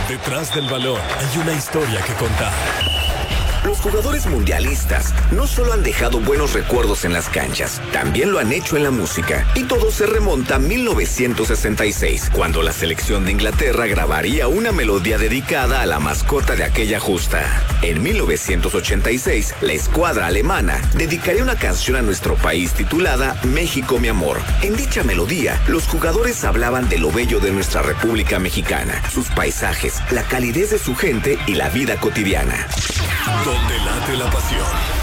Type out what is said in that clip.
Detrás del balón hay una historia que contar. Los jugadores mundialistas no solo han dejado buenos recuerdos en las canchas, también lo han hecho en la música. Y todo se remonta a 1966, cuando la selección de Inglaterra grabaría una melodía dedicada a la mascota de aquella justa. En 1986, la escuadra alemana dedicaría una canción a nuestro país titulada México, mi amor. En dicha melodía, los jugadores hablaban de lo bello de nuestra República Mexicana, sus paisajes, la calidez de su gente y la vida cotidiana. Donde late la pasión.